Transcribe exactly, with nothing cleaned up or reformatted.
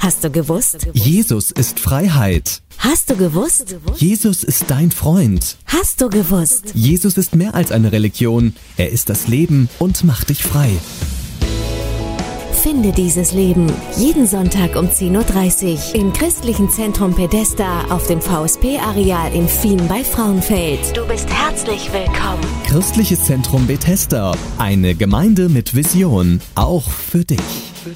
Hast du gewusst? Jesus ist Freiheit. Hast du gewusst? Jesus ist dein Freund. Hast du gewusst? Jesus ist mehr als eine Religion. Er ist das Leben und macht dich frei. Finde dieses Leben jeden Sonntag um zehn Uhr dreißig im Christlichen Zentrum Pedesta auf dem V S P-Areal in Fien bei Frauenfeld. Du bist herzlich willkommen. Christliches Zentrum Bethesda. Eine Gemeinde mit Vision. Auch für dich.